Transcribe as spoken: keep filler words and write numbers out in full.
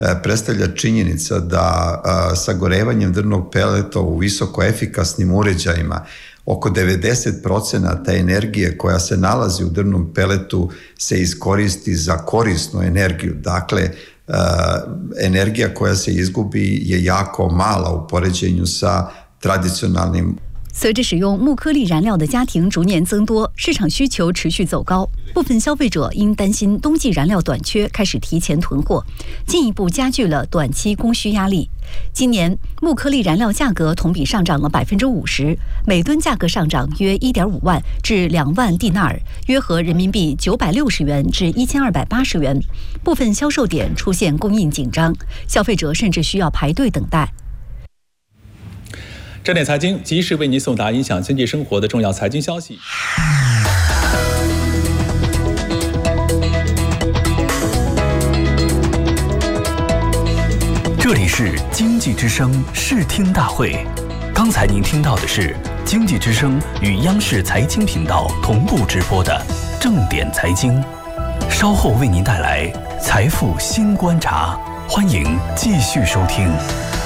predstavlja činjenica da sagorevanjem drvnog peleta u visoko efikasnim uređajima oko devedeset procenata energije koja se nalazi u drvnom peletu se iskoristi za korisnu energiju. Dakle, energija koja se izgubi je jako mala u poređenju sa tradicionalnim。 随着使用木颗粒燃料的家庭逐年增多，市场需求持续走高，部分消费者因担心冬季燃料短缺，开始提前囤货，进一步加剧了短期供需压力。今年木颗粒燃料价格同比上涨了百分之五十，每吨价格上涨约一点五万至两万蒂纳尔，约合人民币九百六十元至一千二百八十元。部分销售点出现供应紧张，消费者甚至需要排队等待。 这点财经及时为您送达影响经济生活的重要财经消息。 这里是经济之声视听大会，刚才您听到的是经济之声与央视财经频道同步直播的正点财经，稍后为您带来财富新观察，欢迎继续收听。